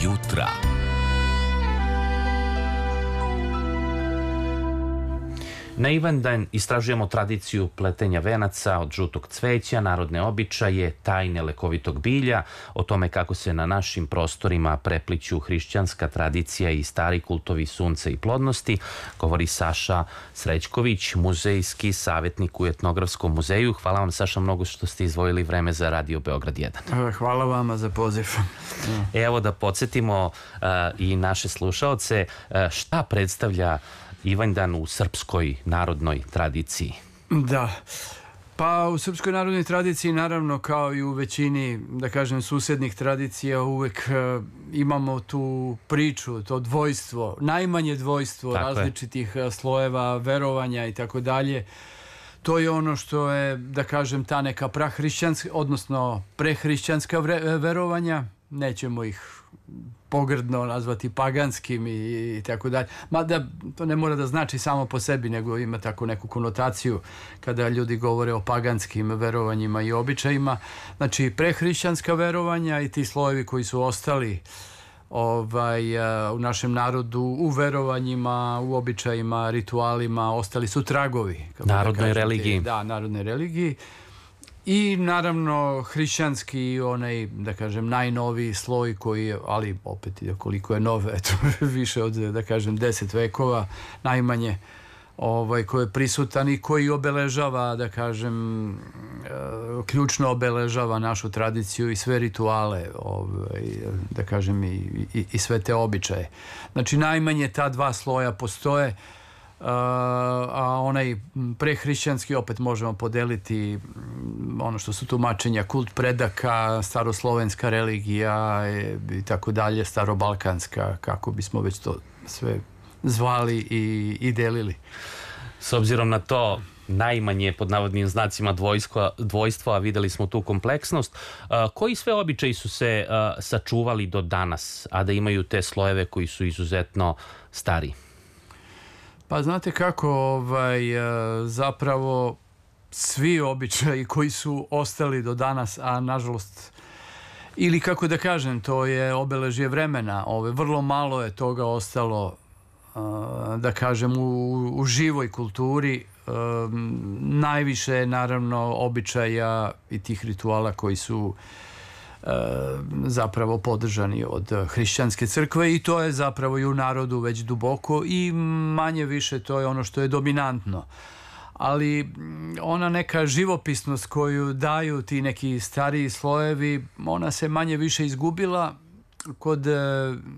jutra. Na Ivandan istražujemo tradiciju pletenja venaca od žutog cveća, narodne običaje, tajne lekovitog bilja, o tome kako se na našim prostorima prepliću hrišćanska tradicija i stari kultovi sunca i plodnosti, govori Saša Srećković, muzejski savjetnik u Etnografskom muzeju. Hvala vam, Saša, mnogo što ste izdvojili vreme za Radio Beograd 1. Hvala vama za poziv. Evo da podsjetimo i naše slušaoce šta predstavlja Ivandan u srpskoj narodnoj tradiciji. Da, pa u srpskoj narodnoj tradiciji, naravno, kao i u većini, da kažem, susednih tradicija, uvek imamo tu priču, to dvojstvo, najmanje dvojstvo različitih slojeva verovanja i tako dalje. To je ono što je, da kažem, ta neka prahrišćanska, odnosno prehrišćanska verovanja, nećemo ih pogrdno nazvati paganskim i tako dalje. Mada to ne mora da znači samo po sebi, nego ima tako neku konotaciju kada ljudi govore o paganskim verovanjima i običajima. Znači, prehrišćanska verovanja i ti slojevi koji su ostali u našem narodu, u verovanjima, u običajima, ritualima, ostali su tragovi. Narodnoj religiji. Da, narodnoj religiji. I naravno hrišćanski, onaj, da kažem, najnoviji sloj koji je, ali opet koliko je nov, eto, više od, da kažem, 10 vekova najmanje, koji je prisutan i koji obeležava, da kažem, ključno obeležava našu tradiciju i sve rituale, da kažem, i sve te običaje. Znači, najmanje ta dva sloja postoje, a onaj prehrišćanski opet možemo podeliti ono što su tumačenja, kult predaka, staroslovenska religija i tako dalje, starobalkanska, kako bismo već to sve zvali i delili. S obzirom na to najmanje, pod navodnim znacima, dvojstva, a videli smo tu kompleksnost, koji sve običaji su se sačuvali do danas, a da imaju te slojeve koji su izuzetno stari? Pa znate kako, zapravo svi običaji koji su ostali do danas, a nažalost, ili kako da kažem, to je obeležje vremena, vrlo malo je toga ostalo, da kažem, u živoj kulturi, najviše je naravno običaja i tih rituala koji su zapravo podržani od hrišćanske crkve i to je zapravo i u narodu već duboko i manje više to je ono što je dominantno. Ali ona neka živopisnost koju daju ti neki stariji slojevi, ona se manje više izgubila kod